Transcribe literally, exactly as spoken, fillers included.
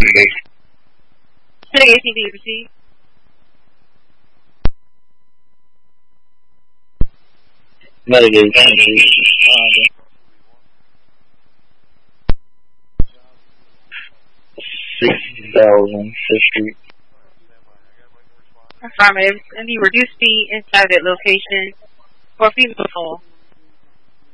Say anything you receive. Negative. Six thousand fifty. Affirmative. Any reduced speed inside that location or feasible.